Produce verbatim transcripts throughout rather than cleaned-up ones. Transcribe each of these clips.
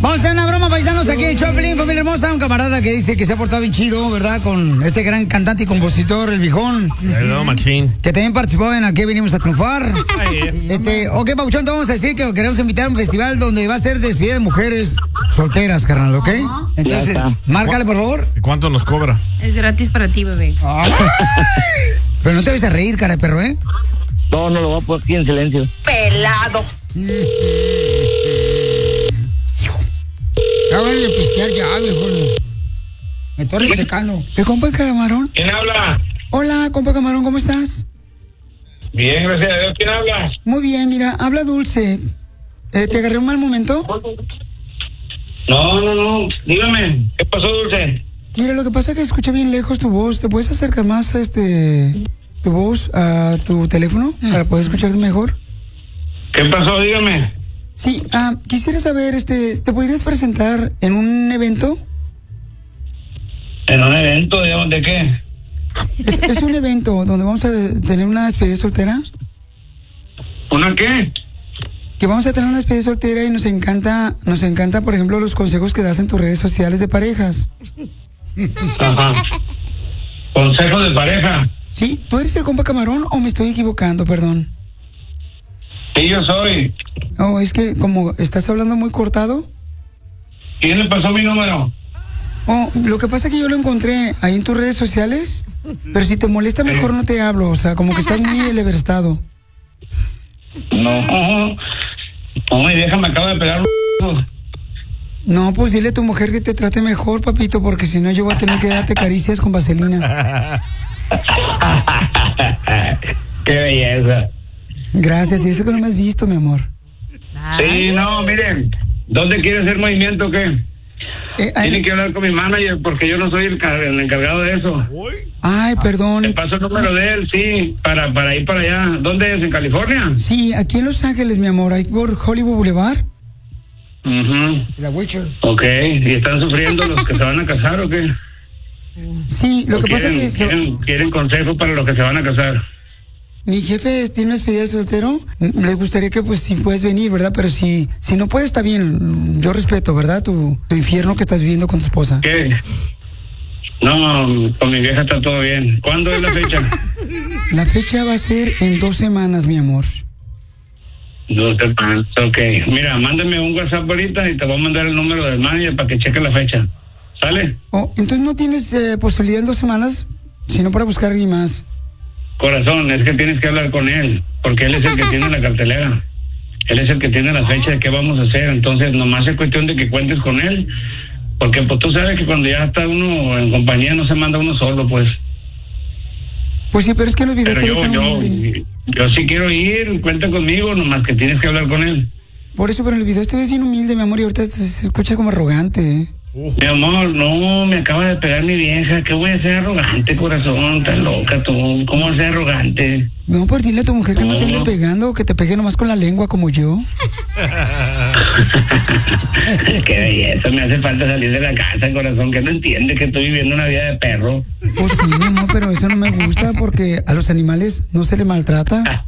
Vamos a hacer una broma, paisanos, aquí en Choplin, familia hermosa. Un camarada que dice que se ha portado bien chido, ¿verdad? Con este gran cantante y compositor, el Viejón. Hello, machín. Que también participó en Aquí Venimos a Triunfar. Este, ok, Pauchón, te vamos a decir que lo queremos invitar a un festival donde va a ser despedida de mujeres solteras, carnal, ¿ok? Entonces, márcale, por favor. ¿Y cuánto nos cobra? Es gratis para ti, bebé. Ay. Pero no te vayas a reír, cara de perro, ¿eh? No, no lo voy a poner aquí en silencio. Pelado. Ya voy a pistear ya, viejo. Me estoy secando. ¿Te compa el camarón? ¿Quién habla? Hola, compa camarón, ¿cómo estás? Bien, gracias a Dios. ¿Quién habla? Muy bien, mira, habla Dulce. Eh, ¿Te agarré un mal momento? No, no, no. Dígame, ¿qué pasó, Dulce? Mira, lo que pasa es que escuché bien lejos tu voz. ¿Te puedes acercar más este tu voz a tu teléfono para poder escucharte mejor? ¿Qué pasó? Dígame. Sí, ah, quisiera saber, este, ¿te podrías presentar en un evento? ¿En un evento? ¿De, de qué? Es, es un evento donde vamos a tener una despedida soltera. ¿Una qué? Que vamos a tener una despedida soltera y nos encanta, nos encanta, por ejemplo, los consejos que das en tus redes sociales de parejas. Ajá. ¿Consejos de pareja? Sí, ¿tú eres el compa camarón o me estoy equivocando, perdón? Sí, yo soy. Oh, es que como estás hablando muy cortado. ¿Quién le pasó mi número? Oh, lo que pasa es que yo lo encontré ahí en tus redes sociales, pero si te molesta mejor no te hablo, o sea, como que estás muy eleverstado. No. No, mi vieja me acaba de pegar un... No, pues dile a tu mujer que te trate mejor, papito, porque si no yo voy a tener que darte caricias con vaselina. Qué belleza. Gracias, y eso que no me has visto, mi amor. Sí, no, miren, ¿dónde quiere hacer movimiento o qué? Eh, ay, Tiene que hablar con mi manager porque yo no soy el, car- el encargado de eso. ay, perdón. Te paso el número de él, sí, para, para ir para allá. ¿Dónde es? ¿En California? Sí, aquí en Los Ángeles, mi amor, ahí por Hollywood Boulevard. Mhm. The Witcher. Ok, ¿y están sufriendo los que se van a casar o qué? Sí, lo ¿O que pasa quieren, es que se- quieren, quieren consejo para los que se van a casar? mi jefe tiene una despedida de soltero. Le gustaría que, pues, si puedes venir, ¿verdad? Pero si, si no puedes, está bien. Yo respeto, ¿verdad? Tu, tu infierno que estás viviendo con tu esposa. ¿Qué? No, con mi vieja está todo bien. ¿Cuándo es la fecha? La fecha va a ser en dos semanas, mi amor. Dos semanas. Ok, mira, mándame un WhatsApp ahorita y te voy a mandar el número del manager para que cheque la fecha. ¿Sale? Oh, entonces no tienes eh, posibilidad en dos semanas, sino para buscar a alguien más. Corazón, es que tienes que hablar con él, porque él es el que tiene la cartelera. Él es el que tiene la fecha de qué vamos a hacer. Entonces, nomás es cuestión de que cuentes con él, porque pues tú sabes que cuando ya está uno en compañía no se manda uno solo, pues. Pues sí, pero es que los videos Pero te yo, están yo, muy... yo sí quiero ir, cuenta conmigo, nomás que tienes que hablar con él. Por eso, pero en el video te ves bien humilde, mi amor, y ahorita te se escucha como arrogante. ¿eh? Mi amor, no, me acaba de pegar mi vieja. ¿Qué voy a ser arrogante, corazón? Tan loca tú. ¿Cómo vas a ser arrogante? No, pues dile a tu mujer que no, No. te ande pegando o que te pegue nomás con la lengua como yo. Qué belleza, me hace falta salir de la casa, corazón, que no entiende que estoy viviendo una vida de perro. Pues sí, mi amor, pero eso no me gusta porque a los animales no se les maltrata.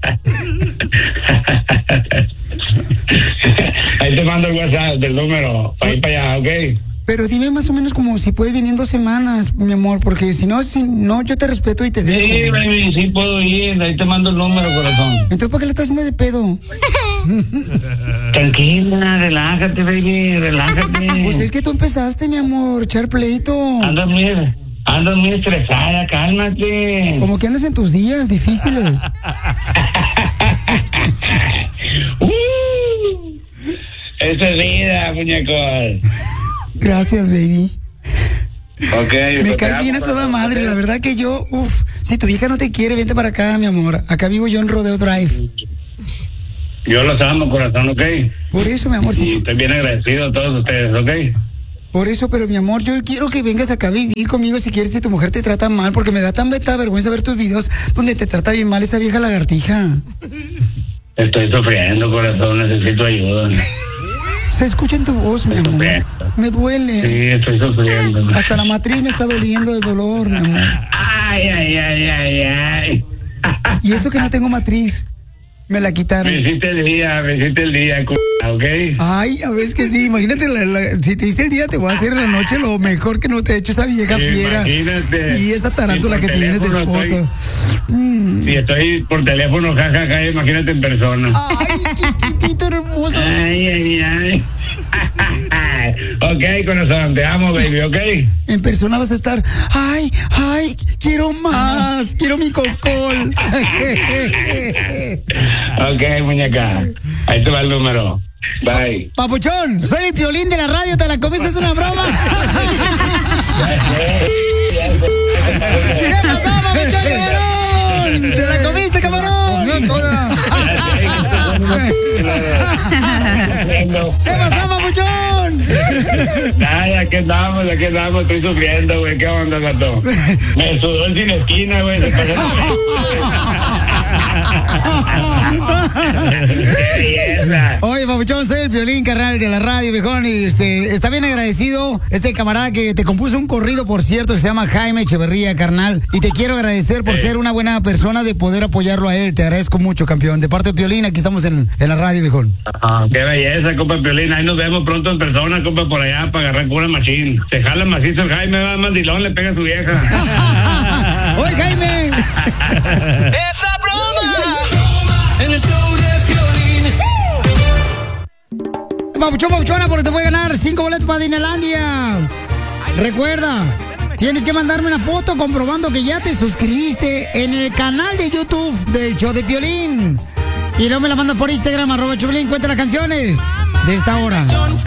Ahí te mando el WhatsApp del número, para ir para allá, ¿ok? Pero dime más o menos como si puedes venir en dos semanas, mi amor, porque si no, si no, yo te respeto y te dejo. Sí, baby, sí puedo ir, ahí te mando el número, corazón. Entonces, ¿para qué le estás haciendo de pedo? Tranquila, relájate, baby, relájate. Pues es que tú empezaste, mi amor, echar pleito. Andas muy, andas muy estresada, cálmate. Como que andas en tus días difíciles. uh, esa es vida, muñecos. Gracias, baby. Ok. Me caes bien a toda madre, la verdad que yo, uff, si tu vieja no te quiere, vente para acá, mi amor. Acá vivo yo en Rodeo Drive. Yo los amo, corazón, ¿ok? Por eso, mi amor, si Y tú- estoy bien agradecido a todos ustedes, ¿ok? por eso, pero mi amor, yo quiero que vengas acá a vivir conmigo si quieres, si tu mujer te trata mal, porque me da tan beta vergüenza ver tus videos donde te trata bien mal esa vieja lagartija. Estoy sufriendo, corazón, necesito ayuda. Se escucha en tu voz, mi amor. Me duele. Sí, estoy sufriendo. Hasta la matriz me está doliendo del dolor, mi amor. Ay, ay, ay, ay, ay. Y eso que no tengo matriz. Me la quitaron. Me hiciste el día, me hiciste el día, c***, ¿ok? Ay, a ver que sí, imagínate, la, la, si te hice el día, te voy a hacer en la noche lo mejor que no te ha hecho esa vieja fiera. Imagínate. Sí, esa tarántula que tienes de esposa. Estoy, mm. Si estoy por teléfono, jajaja, ja, ja, imagínate en persona. Ay, chiquitito hermoso. Ay, ay, ay. Ok, corazón, te amo, baby, ok. En persona vas a estar, ay, ay, quiero más, quiero mi cocol. Ok, muñeca, ahí te va el número. Bye. Papuchón, soy el Piolín de la radio, ¿te la comiste? ¿Es una broma? ¿Qué pasó, Papuchón, camarón? ¿Te la comiste, camarón? No, toda. ¿Qué pasó, Papuchón? Ay, aquí andamos, aquí andamos, estoy sufriendo, güey. ¿Qué onda, gato? Me sudó el sin esquina, güey. Oye, Papuchón, soy el Piolín, carnal, de la radio, viejón, y este, está bien agradecido este camarada que te compuso un corrido, por cierto, que se llama Jaime Echeverría, carnal, y te quiero agradecer por ser una buena persona de poder apoyarlo a él. Te agradezco mucho, campeón. De parte de Piolín, aquí estamos en, en la radio, viejón. Ah, qué belleza, compa Piolín. Ahí nos vemos pronto en persona, compa, por allá, para agarrar cura machín. Se jala macizo el Jaime, va, mandilón, le pega a su vieja. ¡Oye, Jaime! ¡Esa broma! En el show de Piolín. Papuchón, papuchona, porque te voy a ganar cinco boletos para Disneylandia. Recuerda, tienes que mandarme una foto comprobando que ya te suscribiste en el canal de YouTube del show de Piolín. Y luego me la mandas por Instagram, arroba Piolín, cuenta las canciones de esta hora.